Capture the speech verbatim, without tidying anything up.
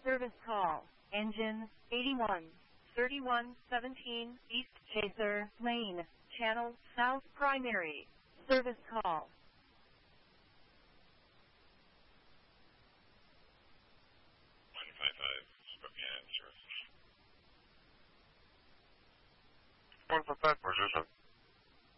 Service call. Engine eighty-one thirty-one seventeen East Chaser Lane. Channel South Primary. Service call. one five five, Spokane, service. one five five, position.